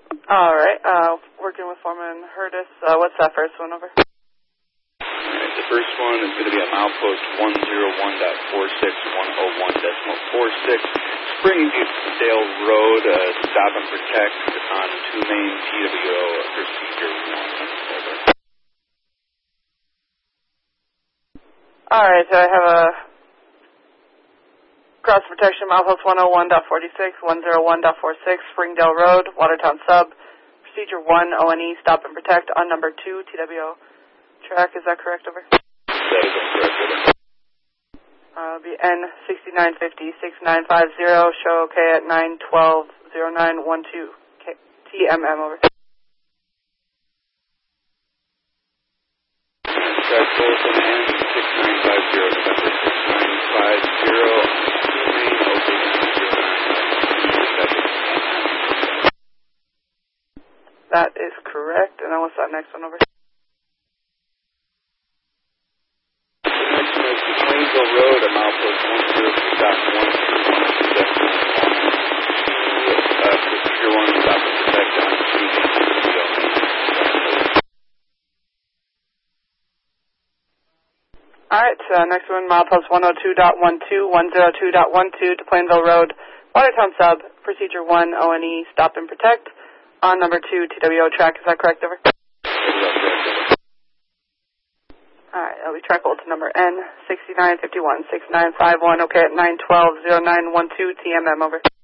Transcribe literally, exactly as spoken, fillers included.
All right. Uh, working with Foreman Hurtis. Uh, what's that first one over? Alright, the first one is going to be a milepost one oh one dot four six, one oh one decimal four six, Springdale Road, uh, stop and protect on two main T W O procedure one. Over. Alright, so I have a cross protection milepost one oh one dot four six, one oh one dot four six, Springdale Road, Watertown Sub, procedure one, O N E, stop and protect on number two T W O track. Is that correct, over? That is correct, over. Uh, it'll be N sixty-nine fifty, sixty-nine fifty, show okay at nine twelve oh nine twelve T M M, over. Track Bulletin N sixty-nine fifty, November sixty-nine fifty, main open That is correct. And then what's that next one, over? Plainsville Road, a milepost one oh two dot one two one, uh, procedure one, stop and protect on two. Alright, so next one, milepost one oh two dot one two, one oh two dot one two to Plainville Road, Watertown Sub, procedure one, O N E, stop and protect on number two T W O track. Is that correct, over? Alright, that'll be track to number N sixty-nine fifty-one, sixty-nine fifty-one, okay at nine twelve oh nine twelve T M M, over.